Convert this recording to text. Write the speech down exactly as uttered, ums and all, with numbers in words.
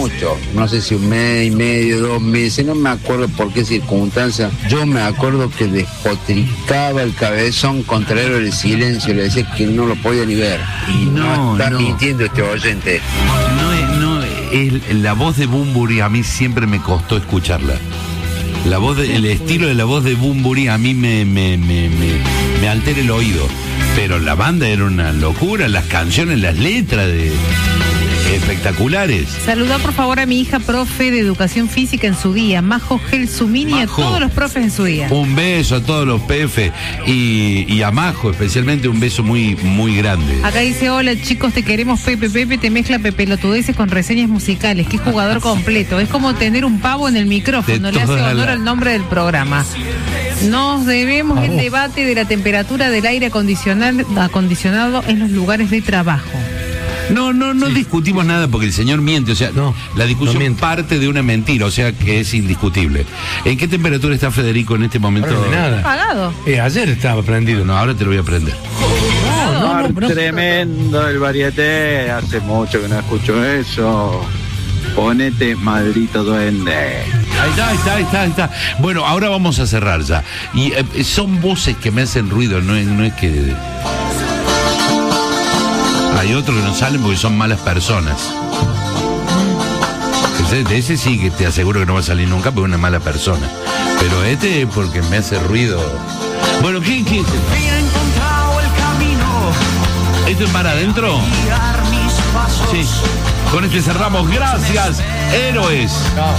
mucho, no sé si un mes y medio, dos meses, no me acuerdo por qué circunstancia. Yo me acuerdo que despotricaba el cabezón contrario del silencio, le decía que no lo podía ni ver. Y no, no está no. mintiendo este oyente. No es, no es, la voz de Bunbury a mí siempre me costó escucharla. La voz de, el estilo de la voz de Bunbury a mí me, me, me, me, me altera el oído. Pero la banda era una locura, las canciones, las letras de espectaculares. Saludá por favor a mi hija profe de educación física en su día, Majo Gelsumini, y a todos los profes en su día. Un beso a todos los P F y, y a Majo especialmente un beso muy, muy grande. Acá dice, hola chicos, te queremos Pepe. Pepe te mezcla pepelotudeces con reseñas musicales, qué jugador completo. Es como tener un pavo en el micrófono, le hace honor la... al nombre del programa. Nos debemos el debate de la temperatura del aire acondicionado en los lugares de trabajo. No, no, no sí. discutimos nada porque el señor miente, o sea, no, la discusión no parte de una mentira, o sea que es indiscutible. ¿En qué temperatura está Federico en este momento? No, nada. Apagado. Eh, ayer estaba prendido. No, ahora te lo voy a prender. No, no, no, no, tremendo el varieté, hace mucho que no escucho eso. Ponete maldito duende. Ahí está, ahí está, ahí está, ahí está. Bueno, ahora vamos a cerrar ya. Y eh, son voces que me hacen ruido, no es, no es que... Hay otros que no salen porque son malas personas. Ese, de ese sí que te aseguro que no va a salir nunca porque es una mala persona. Pero este es porque me hace ruido. Bueno, ¿qué, qué es esto? ¿Esto es para adentro? Sí. Con este cerramos. Gracias, héroes.